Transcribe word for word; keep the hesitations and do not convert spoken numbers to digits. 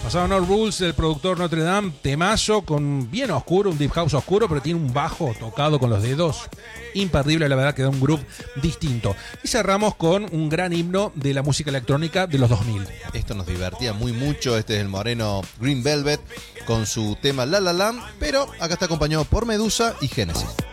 Pasaba No Rules del productor Notre Dame, temazo con bien oscuro, un deep house oscuro, pero tiene un bajo tocado con los dedos. Imperdible, la verdad que da un groove distinto. Y cerramos con un gran himno de la música electrónica de los dos mil. Esto nos divertía muy mucho. Este es el moreno Green Velvet con su tema La La Land, pero acá está acompañado por Medusa y Genesis.